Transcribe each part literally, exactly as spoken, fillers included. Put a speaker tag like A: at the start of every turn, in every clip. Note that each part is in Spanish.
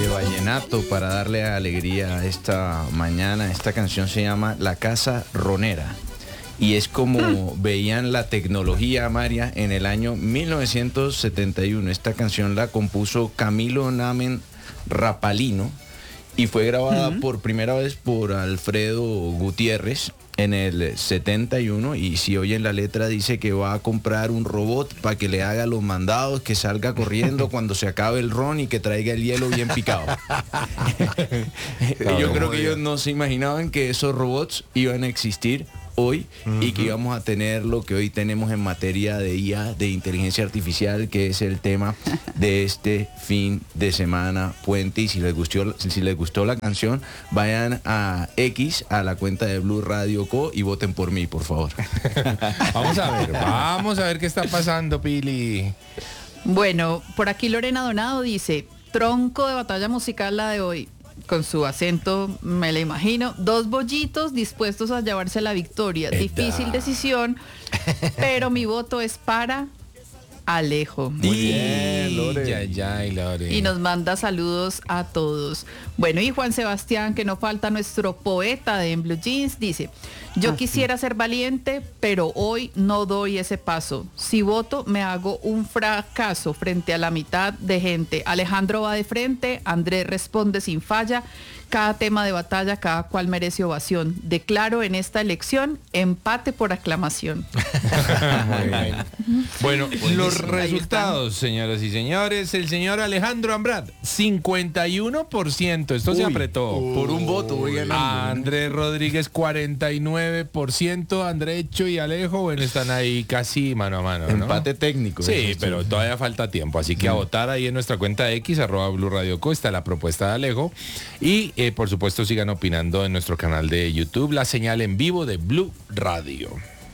A: de vallenato para darle alegría a esta mañana. Esta canción se llama La Casa Ronera y es como mm. veían la tecnología, María, en el año mil novecientos setenta y uno. Esta canción la compuso Camilo Namen Rapalino y fue grabada mm. por primera vez por Alfredo Gutiérrez en el setenta y uno, y si oyen la letra dice que va a comprar un robot para que le haga los mandados, que salga corriendo cuando se acabe el ron y que traiga el hielo bien picado. Yo creo que ellos no se imaginaban que esos robots iban a existir hoy uh-huh. y que íbamos a tener lo que hoy tenemos en materia de I A, de inteligencia artificial, que es el tema de este fin de semana puente. Y si les gustó, si les gustó la canción, vayan a X, a la cuenta de Blue Radio Co, y voten por mí, por favor.
B: Vamos a ver, vamos a ver qué está pasando, Pili.
C: Bueno, por aquí Lorena Donado dice: tronco de batalla musical la de hoy. Con su acento, me la imagino. Dos bollitos dispuestos a llevarse la victoria. Eta. Difícil decisión, pero mi voto es para Alejo.
B: Muy bien, Lore. Ya, ya, Lore.
C: Y nos manda saludos a todos. Bueno, y Juan Sebastián, que no falta, nuestro poeta de En Blue Jeans, dice: yo ah, quisiera sí. ser valiente, pero hoy no doy ese paso. Si voto, me hago un fracaso frente a la mitad de gente. Alejandro va de frente, Andrés responde sin falla. Cada tema de batalla, cada cual merece ovación. Declaro en esta elección empate por aclamación.
B: Muy bien. Bueno, los resultados, señoras y señores. El señor Alejandro Ambrad, cincuenta y uno por ciento. Esto Uy, se apretó.
A: Uh, por un voto voy ganando.
B: Andrés Rodríguez, cuarenta y nueve por ciento. Andrecho y Alejo, bueno, están ahí casi mano a mano, ¿no?
A: Empate técnico.
B: Sí, pero sí. todavía falta tiempo. Así que sí. a votar ahí en nuestra cuenta de X, arroba Blue Radio Co, está la propuesta de Alejo. Y eh, por supuesto sigan opinando en nuestro canal de YouTube, la señal en vivo de Blue Radio.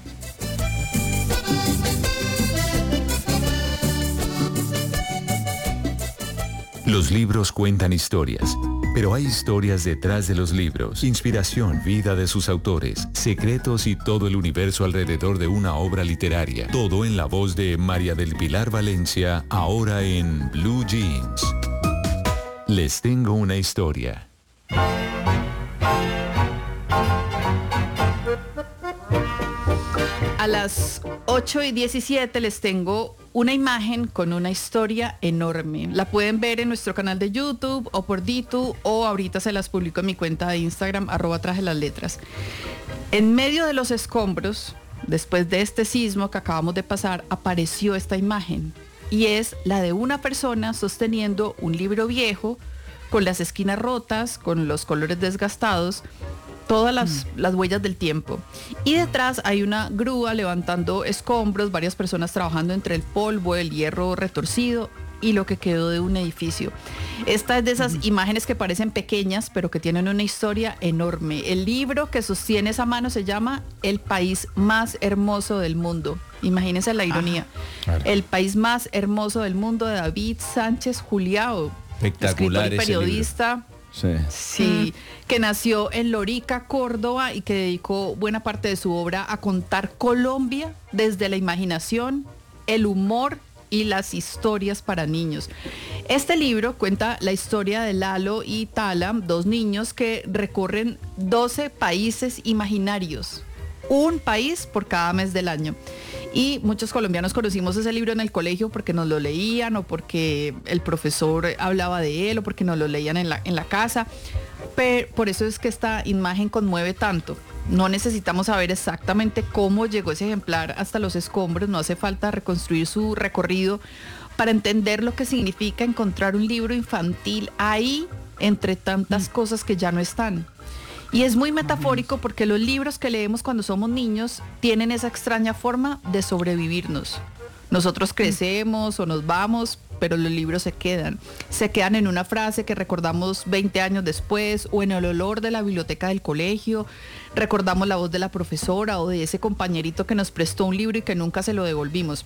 D: Los libros cuentan historias, pero hay historias detrás de los libros. Inspiración, vida de sus autores, secretos y todo el universo alrededor de una obra literaria. Todo en la voz de María del Pilar Valencia, ahora en Blue Jeans. Les tengo una historia.
C: A las ocho y diecisiete les tengo una imagen con una historia enorme. La pueden ver en nuestro canal de YouTube o por Ditu, o ahorita se las publico en mi cuenta de Instagram, arroba traje las letras. En medio de los escombros, después de este sismo que acabamos de pasar, apareció esta imagen. Y es la de una persona sosteniendo un libro viejo, con las esquinas rotas, con los colores desgastados, todas las, mm. las huellas del tiempo. Y detrás hay una grúa levantando escombros, varias personas trabajando entre el polvo, el hierro retorcido y lo que quedó de un edificio. Esta es de esas mm. imágenes que parecen pequeñas, pero que tienen una historia enorme. El libro que sostiene esa mano se llama El país más hermoso del mundo. Imagínense la ironía. Ah, claro. El país más hermoso del mundo, de David Sánchez Juliao.
A: Espectacular,
C: escritor y periodista.
A: Sí.
C: Sí, mm. que nació en Lorica, Córdoba, y que dedicó buena parte de su obra a contar Colombia desde la imaginación, el humor y las historias para niños. Este libro cuenta la historia de Lalo y Tala, dos niños que recorren doce países imaginarios, un país por cada mes del año. Y muchos colombianos conocimos ese libro en el colegio porque nos lo leían, o porque el profesor hablaba de él, o porque nos lo leían en la, en la casa. Pero por eso es que esta imagen conmueve tanto. No necesitamos saber exactamente cómo llegó ese ejemplar hasta los escombros, no hace falta reconstruir su recorrido para entender lo que significa encontrar un libro infantil ahí entre tantas mm. cosas que ya no están. Y es muy metafórico porque los libros que leemos cuando somos niños tienen esa extraña forma de sobrevivirnos. Nosotros crecemos o nos vamos, pero los libros se quedan. Se quedan en una frase que recordamos veinte años después, o en el olor de la biblioteca del colegio. Recordamos la voz de la profesora o de ese compañerito que nos prestó un libro y que nunca se lo devolvimos.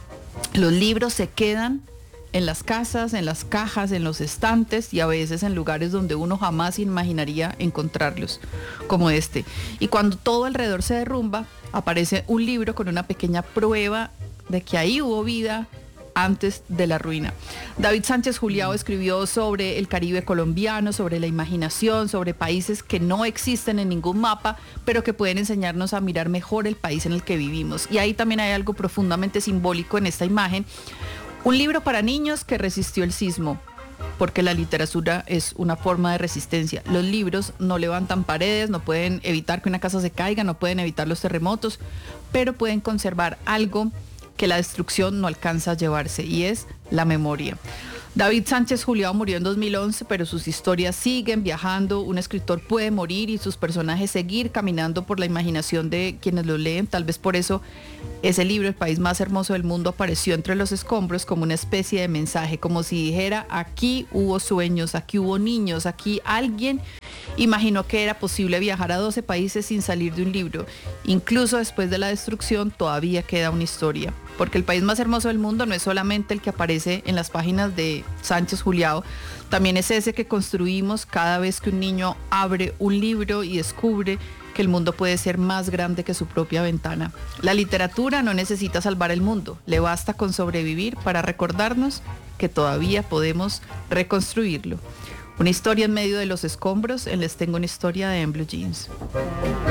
C: Los libros se quedan en las casas, en las cajas, en los estantes, y a veces en lugares donde uno jamás imaginaría encontrarlos, como este. Y cuando todo alrededor se derrumba, aparece un libro con una pequeña prueba de que ahí hubo vida antes de la ruina. David Sánchez Juliao escribió sobre el Caribe colombiano, sobre la imaginación, sobre países que no existen en ningún mapa, pero que pueden enseñarnos a mirar mejor el país en el que vivimos. Y ahí también hay algo profundamente simbólico en esta imagen. Un libro para niños que resistió el sismo, porque la literatura es una forma de resistencia. Los libros no levantan paredes, no pueden evitar que una casa se caiga, no pueden evitar los terremotos, pero pueden conservar algo que la destrucción no alcanza a llevarse, y es la memoria. David Sánchez Juliao murió en dos mil once, pero sus historias siguen viajando. Un escritor puede morir y sus personajes seguir caminando por la imaginación de quienes lo leen. Tal vez por eso ese libro, El país más hermoso del mundo, apareció entre los escombros como una especie de mensaje, como si dijera: aquí hubo sueños, aquí hubo niños, aquí alguien imaginó que era posible viajar a doce países sin salir de un libro. Incluso después de la destrucción todavía queda una historia, porque el país más hermoso del mundo no es solamente el que aparece en las páginas de Sánchez Juliao, también es ese que construimos cada vez que un niño abre un libro y descubre que el mundo puede ser más grande que su propia ventana. La literatura no necesita salvar el mundo, le basta con sobrevivir para recordarnos que todavía podemos reconstruirlo. Una historia en medio de los escombros, en Les Tengo una historia de En Blue Jeans.